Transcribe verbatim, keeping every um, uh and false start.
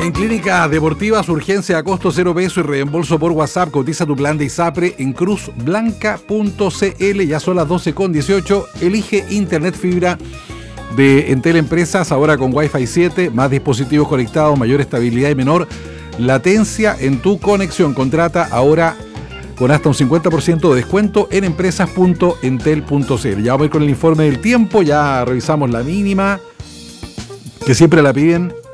En Clínicas Deportivas, urgencia a costo cero peso y reembolso por WhatsApp. Cotiza tu plan de ISAPRE en cruz blanca punto c l. Ya son las doce con dieciocho. Elige Internet Fibra de Entel Empresas, ahora con Wi-Fi siete, más dispositivos conectados, mayor estabilidad y menor latencia en tu conexión. Contrata ahora con hasta un cincuenta por ciento de descuento en empresas punto entel punto c l. Ya vamos a ir con el informe del tiempo. Ya revisamos la mínima, que siempre la piden.